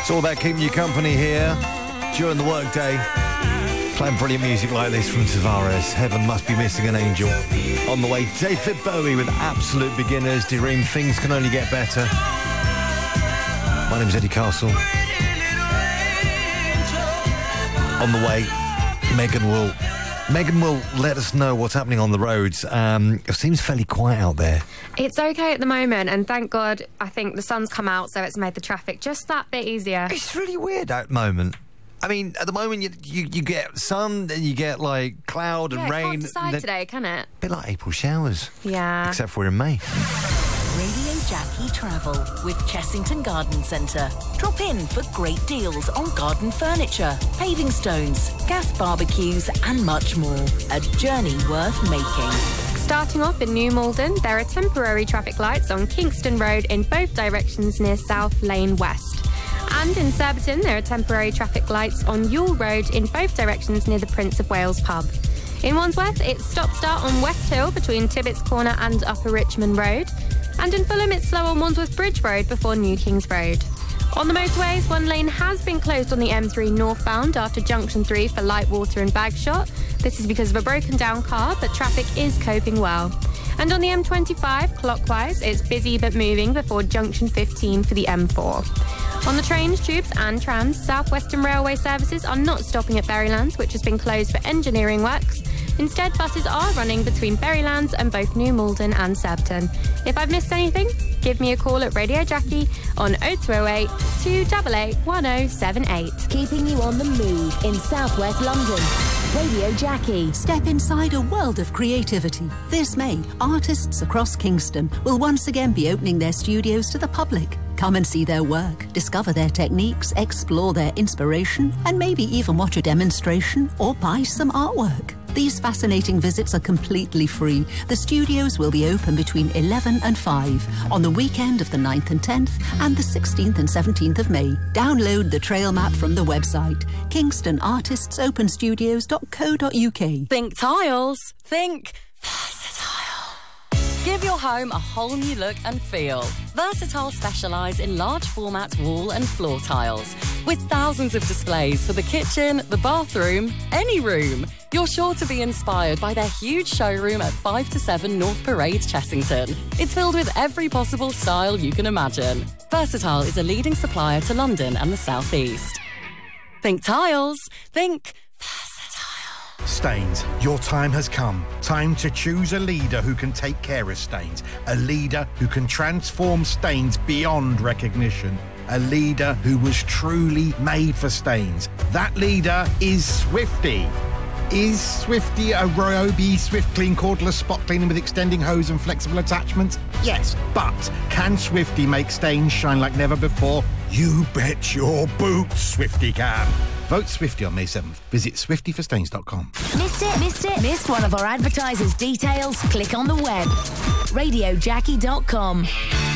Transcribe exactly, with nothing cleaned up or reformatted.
It's all about keeping you company here during the workday. Playing brilliant music like this from Tavares. Heaven Must Be Missing an Angel. On the way, David Bowie with Absolute Beginners. Dream Things Can Only Get Better. My name's Eddie Castle. On the way, Megan will Megan will let us know what's happening on the roads. Um, it seems fairly quiet out there. It's okay at the moment, and thank God I think the sun's come out, so it's made the traffic just that bit easier. It's really weird at the moment. I mean, at the moment you you, you get sun and you get like cloud and yeah, rain. It can't decide then, today, can it? A bit like April showers. Yeah. Except for we're in May. Radio Jackie Travel with Chessington Garden Centre. Drop in for great deals on garden furniture, paving stones, gas barbecues and much more. A journey worth making. Starting off in New Malden, there are temporary traffic lights on Kingston Road in both directions near South Lane West. And in Surbiton, there are temporary traffic lights on Yule Road in both directions near the Prince of Wales pub. In Wandsworth, it's stop-start on West Hill between Tibbets Corner and Upper Richmond Road. And in Fulham, it's slow on Wandsworth Bridge Road before New Kings Road. On the motorways, one lane has been closed on the M three northbound after Junction three for Lightwater and Bagshot. This is because of a broken down car, but traffic is coping well. And on the M twenty-five, clockwise, it's busy but moving before Junction fifteen for the M four. On the trains, tubes and trams, South Western Railway services are not stopping at Berrylands, which has been closed for engineering works. Instead, buses are running between Berrylands and both New Malden and Surbiton. If I've missed anything, give me a call at Radio Jackie on oh two oh eight, two eight eight, one oh seven eight. Keeping you on the move in southwest London. Radio Jackie. Step inside a world of creativity. This May, artists across Kingston will once again be opening their studios to the public. Come and see their work, discover their techniques, explore their inspiration, and maybe even watch a demonstration or buy some artwork. These fascinating visits are completely free. The studios will be open between eleven and five on the weekend of the ninth and tenth and the sixteenth and seventeenth of May. Download the trail map from the website, kingston artists open studios dot co dot uk. Think tiles. Think Versatile. Give your home a whole new look and feel. Versatile specialise in large format wall and floor tiles with thousands of displays for the kitchen, the bathroom, any room. You're sure to be inspired by their huge showroom at five to seven North Parade, Chessington. It's filled with every possible style you can imagine. Versatile is a leading supplier to London and the South East. Think tiles. Think Versatile. Staines, your time has come. Time to choose a leader who can take care of Staines. A leader who can transform Staines beyond recognition. A leader who was truly made for Staines. That leader is Swifty. Is Swifty a Ryobi Swift Clean cordless spot cleaning with extending hose and flexible attachments? Yes, but can Swifty make stains shine like never before? You bet your boots Swifty can. Vote Swifty on May seventh. Visit swifty for stains dot com. Missed it? Missed it? Missed one of our advertisers' details? Click on the web. radio jackie dot com.